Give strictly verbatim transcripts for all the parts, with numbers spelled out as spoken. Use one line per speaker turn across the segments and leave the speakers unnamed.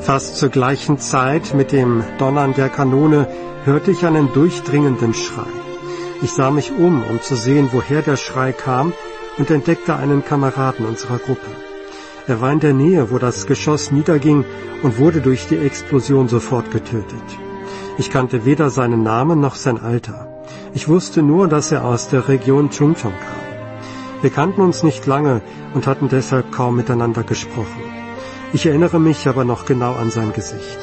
Fast zur gleichen Zeit mit dem Donnern der Kanone hörte ich einen durchdringenden Schrei. Ich sah mich um, um zu sehen, woher der Schrei kam, und entdeckte einen Kameraden unserer Gruppe. Er war in der Nähe, wo das Geschoss niederging, und wurde durch die Explosion sofort getötet. Ich kannte weder seinen Namen noch sein Alter. Ich wusste nur, dass er aus der Region Chungcheong kam. Wir kannten uns nicht lange und hatten deshalb kaum miteinander gesprochen. Ich erinnere mich aber noch genau an sein Gesicht.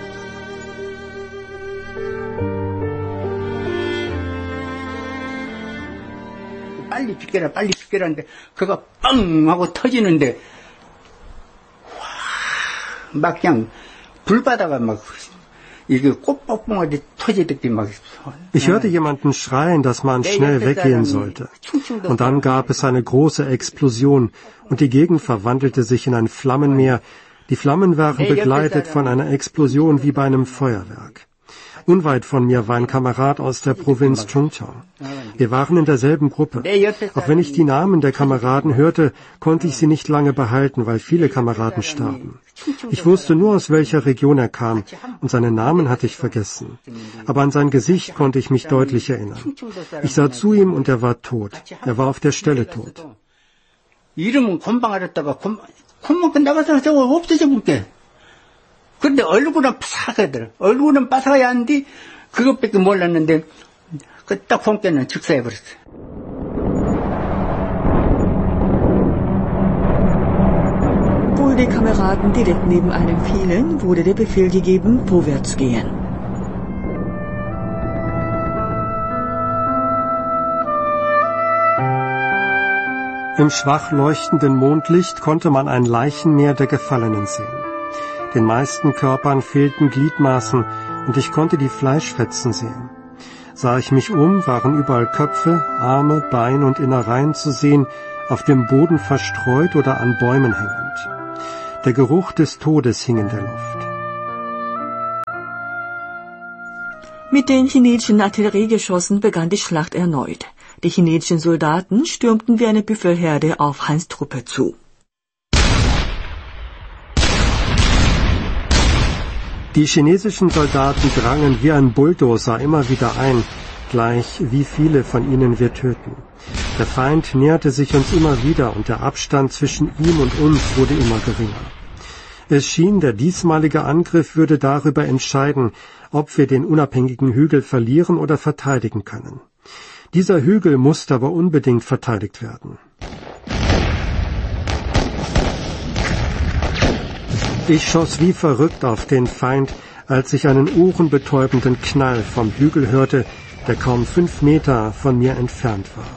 빨리 비켜라, 빨리 비켜라는데 그가 빵 하고 터지는데 와, 막 그냥 불바다가 막 이게 꽃봉봉하듯이 터지듯이 막.
Ich hörte jemanden schreien, dass man schnell weggehen sollte. Und dann gab es eine große Explosion und die Gegend verwandelte sich in ein Flammenmeer. Die Flammen waren begleitet von einer Explosion wie bei einem Feuerwerk. Unweit von mir war ein Kamerad aus der Provinz Chungcheong. Wir waren in derselben Gruppe. Auch wenn ich die Namen der Kameraden hörte, konnte ich sie nicht lange behalten, weil viele Kameraden starben. Ich wusste nur, aus welcher Region er kam, und seinen Namen hatte ich vergessen. Aber an sein Gesicht konnte ich mich deutlich erinnern. Ich sah zu ihm und er war tot. Er war auf der Stelle tot.
이름은 금방 알았다가 금방 나가서 저거 없어져 볼게. 근데 얼굴은 바삭하더라. 얼굴은 바삭하지 않은데 그것밖에 몰랐는데 그 딱 본께는 즉사해버렸어.
Obwohl die Kameraden direkt neben einem fielen, wurde der Befehl gegeben, vorwärts gehen.
Im schwach leuchtenden Mondlicht konnte man ein Leichenmeer der Gefallenen sehen. Den meisten Körpern fehlten Gliedmaßen und ich konnte die Fleischfetzen sehen. Sah ich mich um, waren überall Köpfe, Arme, Beine und Innereien zu sehen, auf dem Boden verstreut oder an Bäumen hängend. Der Geruch des Todes hing in der Luft.
Mit den chinesischen Artilleriegeschossen begann die Schlacht erneut. Die chinesischen Soldaten stürmten wie eine Büffelherde auf Hans Truppe zu.
Die chinesischen Soldaten drangen wie ein Bulldozer immer wieder ein, gleich wie viele von ihnen wir töten. Der Feind näherte sich uns immer wieder und der Abstand zwischen ihm und uns wurde immer geringer. Es schien, der diesmalige Angriff würde darüber entscheiden, ob wir den unabhängigen Hügel verlieren oder verteidigen können. Dieser Hügel musste aber unbedingt verteidigt werden. Ich schoss wie verrückt auf den Feind, als ich einen ohrenbetäubenden Knall vom Hügel hörte, der kaum fünf Meter von mir entfernt war.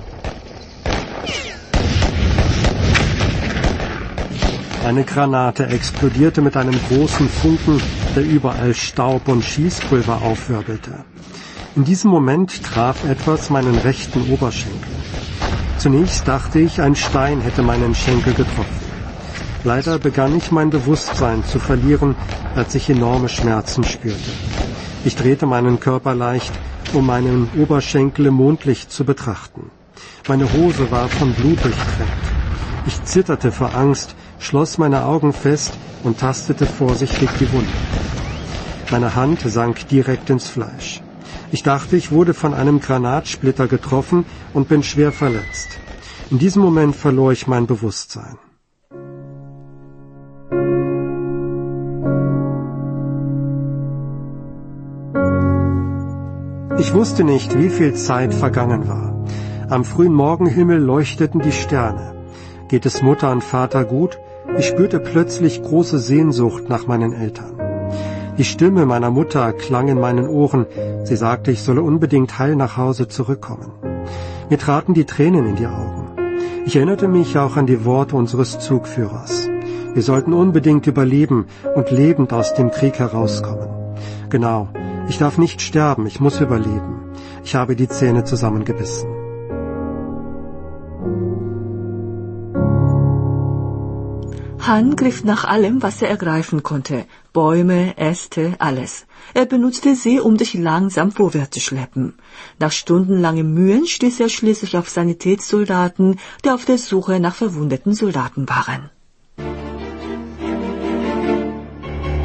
Eine Granate explodierte mit einem großen Funken, der überall Staub und Schießpulver aufwirbelte. In diesem Moment traf etwas meinen rechten Oberschenkel. Zunächst dachte ich, ein Stein hätte meinen Schenkel getroffen. Leider begann ich mein Bewusstsein zu verlieren, als ich enorme Schmerzen spürte. Ich drehte meinen Körper leicht, um meinen Oberschenkel im Mondlicht zu betrachten. Meine Hose war von Blut durchtränkt. Ich zitterte vor Angst, schloss meine Augen fest und tastete vorsichtig die Wunde. Meine Hand sank direkt ins Fleisch. Ich dachte, ich wurde von einem Granatsplitter getroffen und bin schwer verletzt. In diesem Moment verlor ich mein Bewusstsein. Ich wusste nicht, wie viel Zeit vergangen war. Am frühen Morgenhimmel leuchteten die Sterne. Geht es Mutter und Vater gut? Ich spürte plötzlich große Sehnsucht nach meinen Eltern. Die Stimme meiner Mutter klang in meinen Ohren. Sie sagte, ich solle unbedingt heil nach Hause zurückkommen. Mir traten die Tränen in die Augen. Ich erinnerte mich auch an die Worte unseres Zugführers. Wir sollten unbedingt überleben und lebend aus dem Krieg herauskommen. Genau, ich darf nicht sterben, ich muss überleben. Ich habe die Zähne zusammengebissen.
Han griff nach allem, was er ergreifen konnte. Bäume, Äste, alles. Er benutzte sie, um sich langsam vorwärts zu schleppen. Nach stundenlangem Mühen stieß er schließlich auf Sanitätssoldaten, die auf der Suche nach verwundeten Soldaten waren.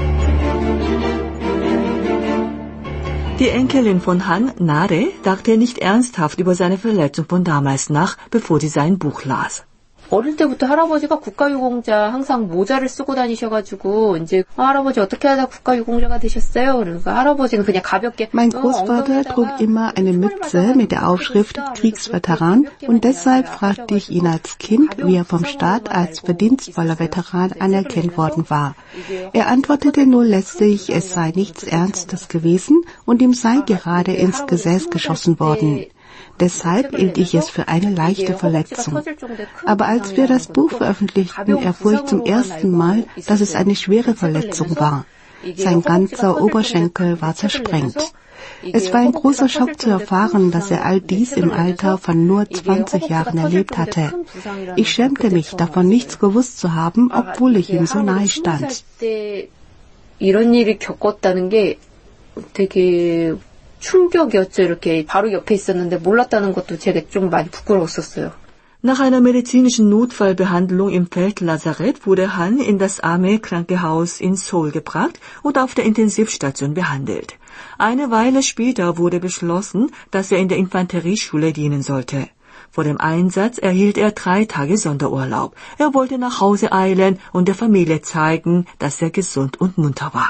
Die Enkelin von Han, Nare, dachte nicht ernsthaft über seine Verletzung von damals nach, bevor sie sein Buch las.
어릴 때부터 할아버지가 국가유공자 항상 모자를 쓰고 다니셔가지고 이제 할아버지 어떻게 하다 국가유공자가 되셨어요? 그러니까 할아버지는 그냥 가볍게
Mein Großvater trug immer eine Mütze mit der Aufschrift Kriegsveteran und deshalb fragte ich ihn als Kind, wie er vom Staat als verdienstvoller Veteran anerkannt worden war. Er antwortete nur lästig, es sei nichts Ernstes gewesen und ihm sei gerade ins Gesäß geschossen worden. Deshalb hielt ich es für eine leichte Verletzung. Aber als wir das Buch veröffentlichten, erfuhr ich zum ersten Mal, dass es eine schwere Verletzung war. Sein ganzer Oberschenkel war zersprengt. Es war ein großer Schock zu erfahren, dass er all dies im Alter von nur zwanzig Jahren erlebt hatte. Ich schämte mich, davon nichts gewusst zu haben, obwohl ich ihm so nahe stand.
이런 일이 겪었다는 게 되게 충격이었죠. 이렇게 바로 옆에 있었는데 몰랐다는 것도 제가 좀 많이 부끄러웠었어요.
Nach einer medizinischen Notfallbehandlung im Feldlazarett wurde Han in das Armeekrankenhaus in Seoul gebracht und auf der Intensivstation behandelt. Eine Weile später wurde beschlossen, dass er in der Infanterieschule dienen sollte. Vor dem Einsatz erhielt er drei Tage Sonderurlaub. Er wollte nach Hause eilen und der Familie zeigen, dass er gesund und munter war.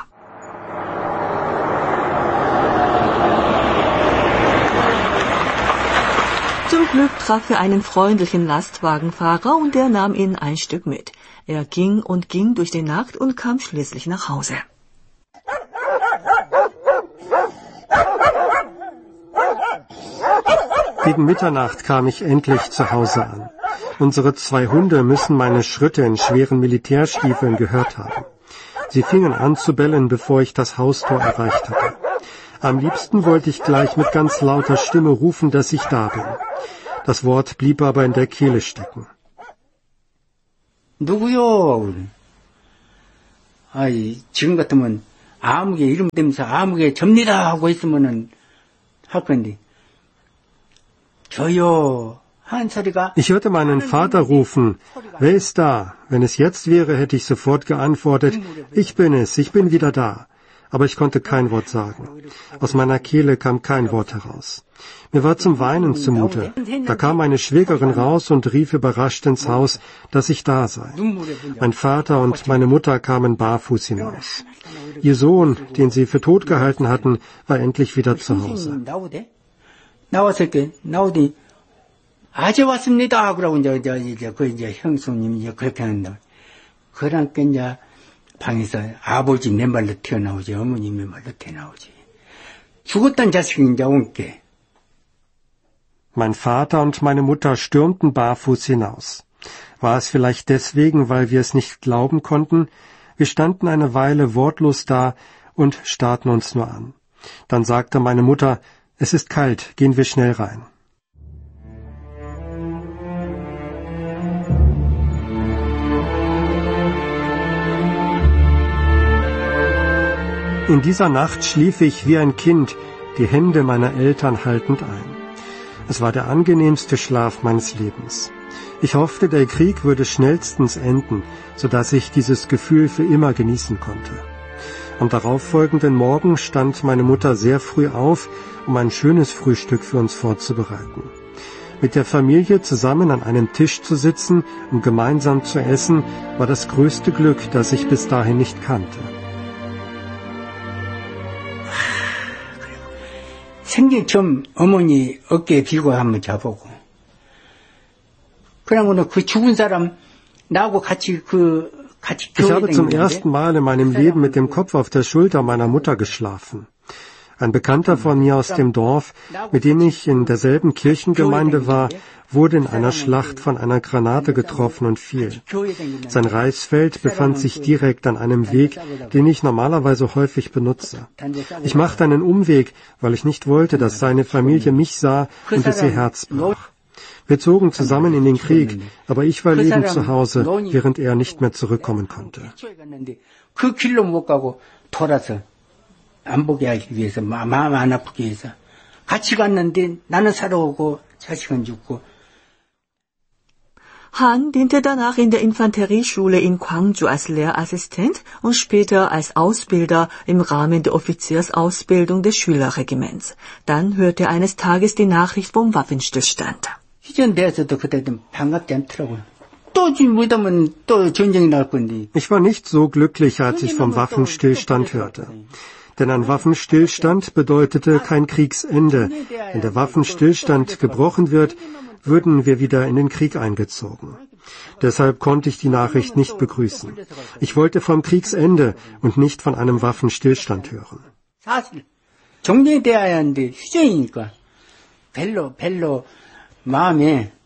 Zum Glück traf er einen freundlichen Lastwagenfahrer und der nahm ihn ein Stück mit. Er ging und ging durch die Nacht und kam schließlich nach Hause.
Gegen Mitternacht kam ich endlich zu Hause an. Unsere zwei Hunde müssen meine Schritte in schweren Militärstiefeln gehört haben. Sie fingen an zu bellen, bevor ich das Haustor erreicht hatte. Am liebsten wollte ich gleich mit ganz lauter Stimme rufen, dass ich da bin. Das Wort blieb aber in der Kehle stecken.
누구요? 아이, 지금 같으면 아무개 이름 대면서 아무개 접니다 하고 있으면은 할 건데. 저요. 한 소리가.
Ich hörte meinen Vater rufen, wer ist da? Wenn es jetzt wäre, hätte ich sofort geantwortet, ich bin es, ich bin wieder da. Aber ich konnte kein Wort sagen. Aus meiner Kehle kam kein Wort heraus. Mir war zum Weinen zumute. Da kam meine Schwägerin raus und rief überrascht ins Haus, dass ich da sei. Mein Vater und meine Mutter kamen barfuß hinaus. Ihr Sohn, den sie für tot gehalten hatten, war endlich wieder zu Hause.
아재 왔습니다. 그러고 이제 이제 그 이제 형수님 이제 그렇게 하는다. 그러니까 이제 방에서 아버지 내 말로 튀어나오지, 어머님 내 말로 튀어나오지. 죽었던 자식이 이제 온게.
Mein Vater und meine Mutter stürmten barfuß hinaus. War es vielleicht deswegen, weil wir es nicht glauben konnten? Wir standen eine Weile wortlos da und starrten uns nur an. Dann sagte meine Mutter, es ist kalt, gehen wir schnell rein. In dieser Nacht schlief ich wie ein Kind, die Hände meiner Eltern haltend ein. Es war der angenehmste Schlaf meines Lebens. Ich hoffte, der Krieg würde schnellstens enden, sodass ich dieses Gefühl für immer genießen konnte. Am darauffolgenden Morgen stand meine Mutter sehr früh auf, um ein schönes Frühstück für uns vorzubereiten. Mit der Familie zusammen an einem Tisch zu sitzen, um gemeinsam zu essen, war das größte Glück, das ich bis dahin nicht kannte.
생긴 처음 어머니 어깨에 비고 한번 자보고. 그러고는 그 죽은 사람 나하고 같이 그 같이
Ich habe zum ersten Mal in meinem Leben mit dem Kopf auf der Schulter meiner Mutter geschlafen. Ein Bekannter von mir aus dem Dorf, mit dem ich in derselben Kirchengemeinde war, wurde in einer Schlacht von einer Granate getroffen und fiel. Sein Reisfeld befand sich direkt an einem Weg, den ich normalerweise häufig benutze. Ich machte einen Umweg, weil ich nicht wollte, dass seine Familie mich sah und es ihr Herz brach. Wir zogen zusammen in den Krieg, aber ich war lebend zu Hause, während er nicht mehr zurückkommen konnte.
안 보게 하기 위해서, 마음 안 아프게 위해서. 같이 갔는데 나는 살아오고 자식은 죽고.
Han diente danach in der Infanterieschule in Gwangju als Lehrassistent und später als Ausbilder im Rahmen der Offiziersausbildung des Schülerregiments. Dann hörte er eines Tages die Nachricht vom Waffenstillstand.
휴전대에서도 그때도 반갑지 않더라고요. 또 지금 못하면 또 전쟁이 날 건데.
Ich war nicht so glücklich, als ich vom Waffenstillstand hörte. Denn ein Waffenstillstand bedeutete kein Kriegsende. Wenn der Waffenstillstand gebrochen wird, würden wir wieder in den Krieg eingezogen. Deshalb konnte ich die Nachricht nicht begrüßen. Ich wollte vom Kriegsende und nicht von einem Waffenstillstand hören.
사실 정전이 돼야 하는데 휴전이니까 별로 별로 마음에